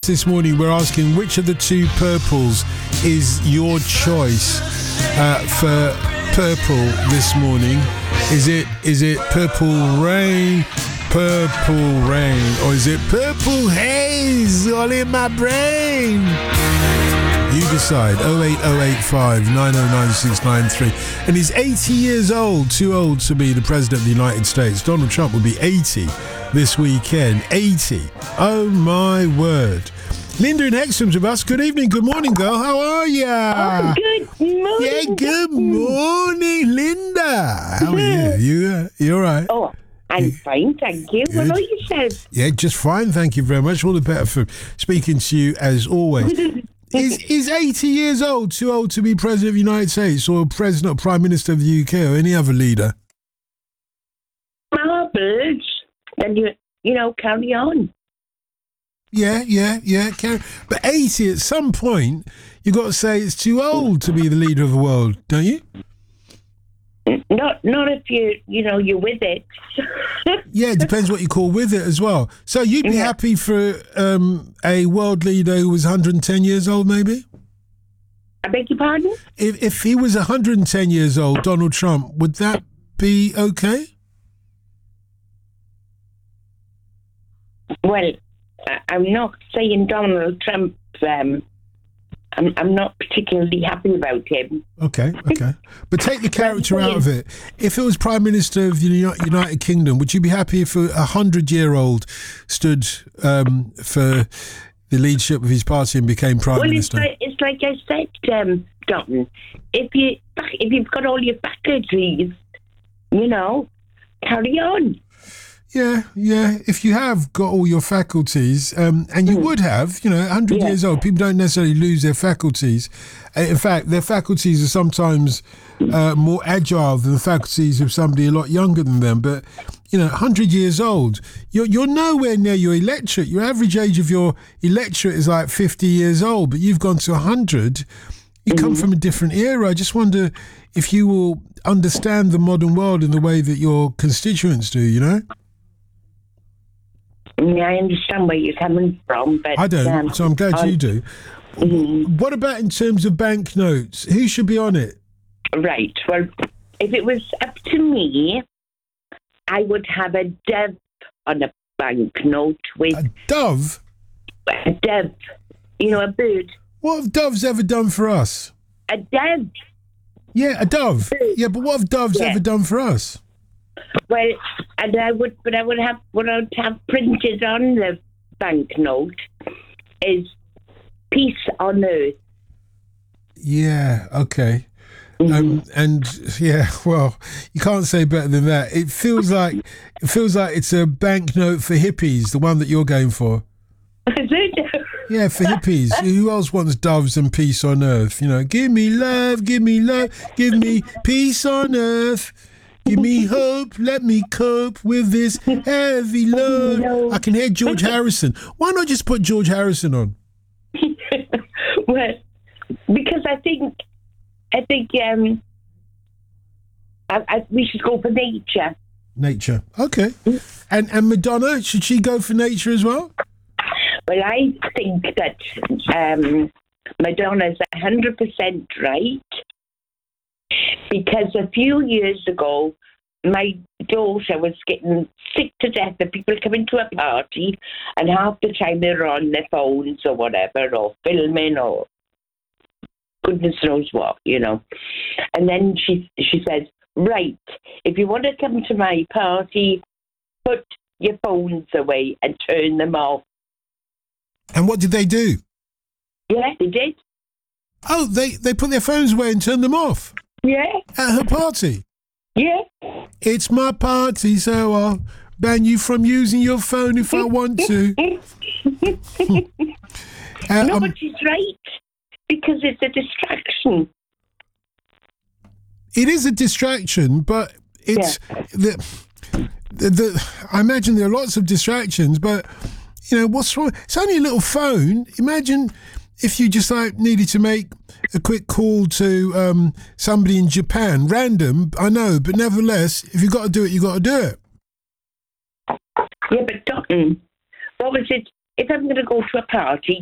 this morning, we're asking which of the two purples is your choice for purple this morning. Is it purple rain, or is it purple haze all in my brain? You decide. 08085 909693. And he's 80 years old, too old to be the President of the United States. Donald Trump will be 80 this weekend. 80. Oh, my word. Linda in Hexham's with us. Good evening, good morning, girl. How are ya? Oh, good morning. Yeah, good morning, Linda. How are you? You all right? Oh, I'm fine, thank you. What about yourself? Yeah, just fine, thank you very much. All the better for speaking to you as always. Is 80 years old too old to be President of the United States or President or Prime Minister of the UK or any other leader? Marvellous. Then carry on. Yeah. But 80 at some point, you've got to say it's too old to be the leader of the world, don't you? Not if you're with it. Yeah, it depends what you call with it as well. So you'd be happy for a world leader who was 110 years old, maybe? I beg your pardon? If he was 110 years old, Donald Trump, would that be okay? Well, I'm not saying Donald Trump. I'm not particularly happy about him. Okay. But take the character out of it. If it was Prime Minister of the United Kingdom, would you be happy if a 100-year-old stood for the leadership of his party and became Prime Minister? It's like I said, Dalton. If you've got all your faculties, carry on. Yeah. If you have got all your faculties, and you would have, 100 years old, people don't necessarily lose their faculties. In fact, their faculties are sometimes more agile than the faculties of somebody a lot younger than them. But, 100 years old, you're nowhere near your electorate. Your average age of your electorate is like 50 years old, but you've gone to 100. You come from a different era. I just wonder if you will understand the modern world in the way that your constituents do, Yeah, I understand where you're coming from, but I don't, so I'm glad you do. What about in terms of banknotes? Who should be on it? Right. Well, if it was up to me, I would have a dove on a banknote with a dove. A dove, a bird. What have doves ever done for us? A dove. Yeah, a dove. Yeah, but what have doves ever done for us? Well, and I would have what I would have printed on the banknote is peace on earth. Yeah, okay. And well, you can't say better than that. It feels like it's a banknote for hippies, the one that you're going for. Is it? Yeah, for hippies. Who else wants doves and peace on earth? Give me love, give me peace on earth. Give me hope, let me cope with this heavy load. I can hear George Harrison. Why not just put George Harrison on? Well, because I think we should go for nature. Nature, okay. And Madonna, should she go for nature as well? Well, I think that Madonna's 100% right. Because a few years ago, my daughter was getting sick to death of people coming to a party and half the time they're on their phones or whatever, or filming or goodness knows what, And then she says, right, if you want to come to my party, put your phones away and turn them off. And what did they do? Yeah, they did. Oh, they put their phones away and turned them off? Yeah. At her party? Yeah. It's my party, so I'll ban you from using your phone if I want to. No, but she's right. Because it's a distraction. It is a distraction, but it's... I imagine there are lots of distractions, but, what's wrong? It's only a little phone. Imagine if you just needed to make a quick call to somebody in Japan, random, I know, but nevertheless, if you've got to do it, you've got to do it. Yeah, but Dotton, what was it? If I'm going to go to a party,